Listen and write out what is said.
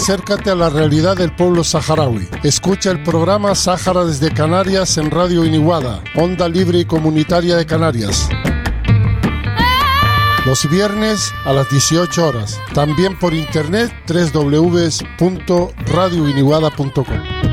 acércate a la realidad del pueblo saharaui. Escucha el programa Sáhara desde Canarias en Radio Iniguada, onda libre y comunitaria de Canarias. Los viernes a las 18 horas. También por internet www.radioiniguada.com.